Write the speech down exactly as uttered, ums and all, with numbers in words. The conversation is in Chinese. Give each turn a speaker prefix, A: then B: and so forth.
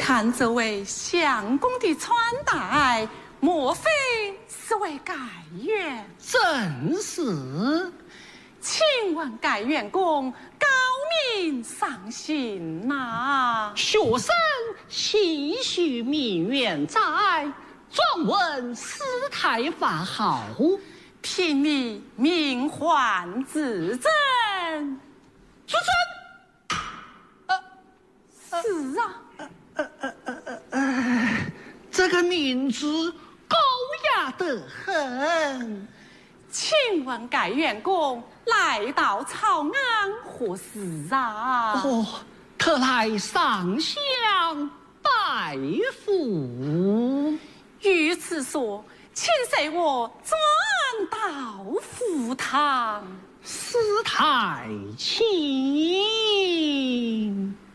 A: 看这位相公的穿戴，莫非是位改元？
B: 正是。
A: 请问改元公高明上行哪？
B: 学生细许名媛在，专问师太法号，
A: 凭你名唤自证。
B: 出征。
A: 呃，是啊。
B: 呃呃呃呃呃，这个名字高雅得很。
A: 请问改元公来到草庵何事啊？
B: 哦，特来上香拜佛。
A: 如此说，请随我转到福堂。
B: 师太请。